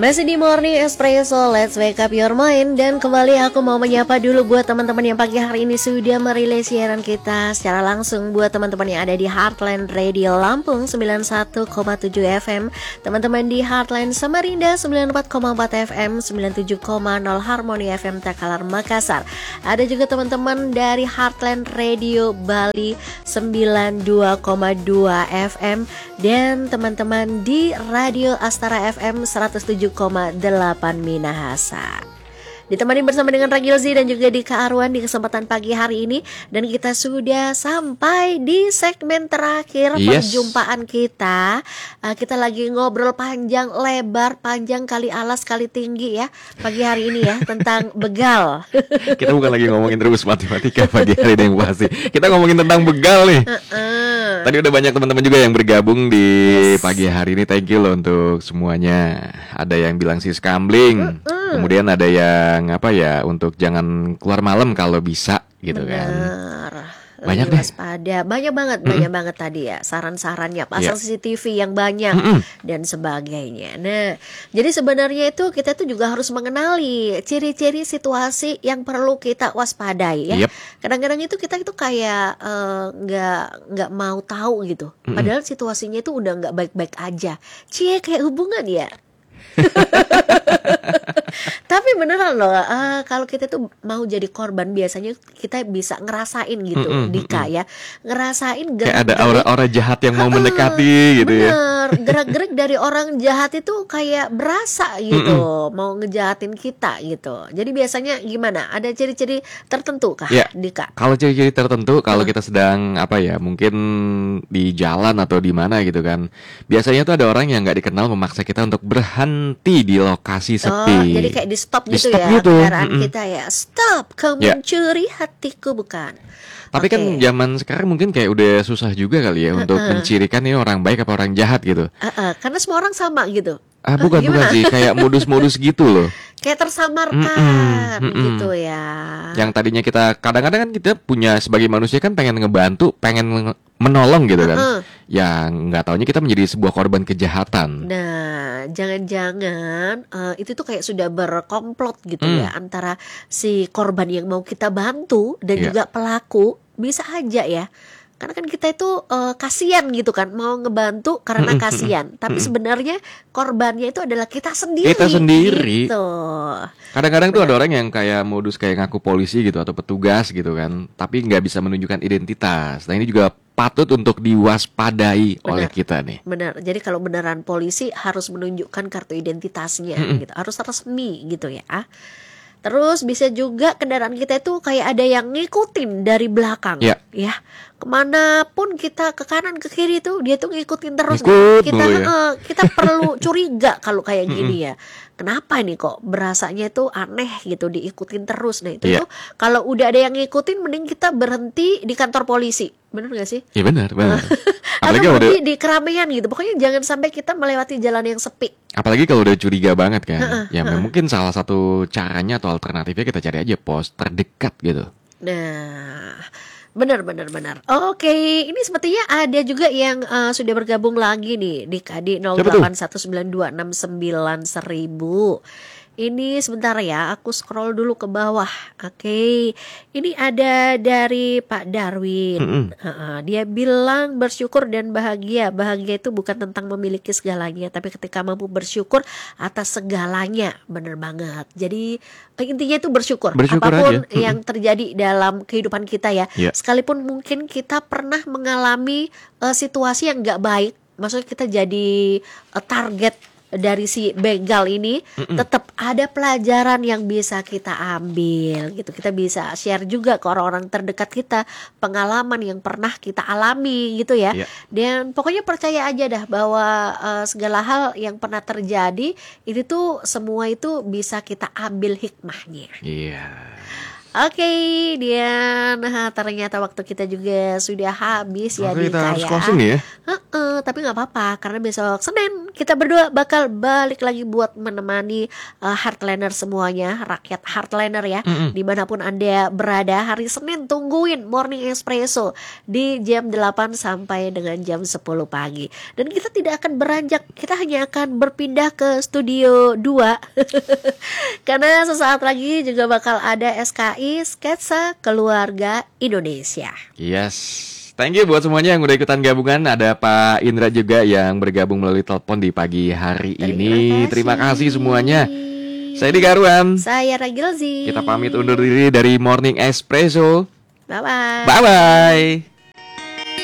Masih di Morning Espresso, let's wake up your mind. Dan kembali aku mau menyapa dulu buat teman-teman yang pagi hari ini sudah merilis siaran kita secara langsung. Buat teman-teman yang ada di Heartland Radio Lampung 91,7 FM, teman-teman di Heartland Samarinda 94,4 FM, 97,0 Harmony FM Takalar Makassar. Ada juga teman-teman dari Heartland Radio Bali 92,2 FM, dan teman-teman di Radio Astara FM 107,8 Minahasa. Ditemani bersama dengan Ragilzi dan juga Dika Arwan di kesempatan pagi hari ini. Dan kita sudah sampai di segmen terakhir perjumpaan kita. Kita lagi ngobrol panjang lebar, panjang kali alas kali tinggi ya pagi hari ini ya, tentang begal. Kita bukan lagi ngomongin terus matematika pagi hari ini yang pasti. Kita ngomongin tentang begal nih. Tadi udah banyak teman-teman juga yang bergabung di pagi hari ini. Thank you loh untuk semuanya. Ada yang bilang sih scambling. Kemudian ada yang apa ya, untuk jangan keluar malam kalau bisa gitu. Bener. Kan. Banyak deh. Waspada. Banyak banget tadi ya saran-sarannya, pasang CCTV yang banyak dan sebagainya. Nah, jadi sebenarnya itu kita tuh juga harus mengenali ciri-ciri situasi yang perlu kita waspadai ya. Kadang-kadang itu kita itu kayak nggak mau tahu gitu. Padahal situasinya itu udah nggak baik-baik aja. Kayak hubungan ya. Tapi beneran loh, kalau kita tuh mau jadi korban, biasanya kita bisa ngerasain gitu, Dika ya, ngerasain kayak ada aura-aura jahat yang mau mendekati gitu ya. Bener, gerak-gerik dari orang jahat itu kayak berasa gitu, mau ngejahatin kita gitu. Jadi biasanya gimana? Ada ciri-ciri tertentu kah, Dika? Kalau ciri-ciri tertentu, kalau kita sedang apa ya, mungkin di jalan atau di mana gitu kan, biasanya tuh ada orang yang nggak dikenal memaksa kita untuk berhenti di lokasi sepi. Jadi kayak di stop gitu stop ya, gitu. Kendaraan kita ya. Stop, kau mencuri hatiku bukan? Tapi kan zaman sekarang mungkin kayak udah susah juga kali ya untuk mencirikan ini orang baik apa orang jahat gitu. Karena semua orang sama gitu. Bukan sih, kayak modus-modus gitu loh. Kayak tersamarkan gitu ya. Yang tadinya kita kadang-kadang kan kita punya sebagai manusia kan pengen ngebantu, pengen menolong gitu kan. Yang nggak taunya kita menjadi sebuah korban kejahatan. Nah, jangan-jangan itu tuh kayak sudah berkomplot gitu ya, antara si korban yang mau kita bantu dan juga pelaku. Bisa aja ya. Karena kan kita itu kasihan gitu kan, mau ngebantu karena kasihan. Tapi sebenarnya korbannya itu adalah kita sendiri. Kita sendiri. Gitu. Kadang-kadang tuh ada orang yang kayak modus kayak ngaku polisi gitu atau petugas gitu kan, tapi nggak bisa menunjukkan identitas. Nah ini juga patut untuk diwaspadai oleh kita nih. Benar. Jadi kalau beneran polisi harus menunjukkan kartu identitasnya gitu. Harus resmi gitu ya. Terus bisa juga kendaraan kita itu kayak ada yang ngikutin dari belakang ya. Kemanapun kita, ke kanan ke kiri tuh dia tuh ngikutin terus. Kita perlu curiga kalau kayak gini ya. Kenapa ini kok berasanya itu aneh gitu, diikutin terus. Nah itu tuh kalau udah ada yang ngikutin, mending kita berhenti di kantor polisi. Bener gak sih? Iya benar. Apalagi atau berhenti di keramaian gitu. Pokoknya jangan sampai kita melewati jalan yang sepi. Apalagi kalau udah curiga banget kan. Mungkin salah satu caranya atau alternatifnya kita cari aja pos terdekat gitu. Nah, benar. Oke, ini sepertinya ada juga yang sudah bergabung lagi nih di KD 0819269100. Ini sebentar ya, aku scroll dulu ke bawah. Oke, ini ada dari Pak Darwin. Dia bilang bersyukur dan bahagia. Bahagia itu bukan tentang memiliki segalanya, tapi ketika mampu bersyukur atas segalanya. Bener banget. Jadi intinya itu bersyukur apapun aja yang terjadi dalam kehidupan kita ya. Sekalipun mungkin kita pernah mengalami situasi yang gak baik, maksudnya kita jadi target dari si begal ini, tetap ada pelajaran yang bisa kita ambil gitu. Kita bisa share juga ke orang-orang terdekat kita pengalaman yang pernah kita alami gitu ya. Dan pokoknya percaya aja dah bahwa segala hal yang pernah terjadi itu tuh semua itu bisa kita ambil hikmahnya. Oke, Dian. Nah, ternyata waktu kita juga sudah habis ya, Oke, kita Dika harus ya. closing nih ya. Tapi nggak apa-apa karena besok Senin kita berdua bakal balik lagi buat menemani Heartliner semuanya, rakyat Heartliner ya, dimanapun Anda berada. Hari Senin tungguin Morning Espresso di jam 8 sampai dengan jam 10 pagi. Dan kita tidak akan beranjak, kita hanya akan berpindah ke studio 2 karena sesaat lagi juga bakal ada SKI Sketsa Keluarga Indonesia. Yes. Thank you buat semuanya yang udah ikutan gabungan. Ada Pak Indra juga yang bergabung melalui telepon di pagi hari ini. Terima kasih semuanya. Saya Dika Arwan. Saya Ragilzi. Kita pamit undur diri dari Morning Espresso. Bye-bye. Bye-bye.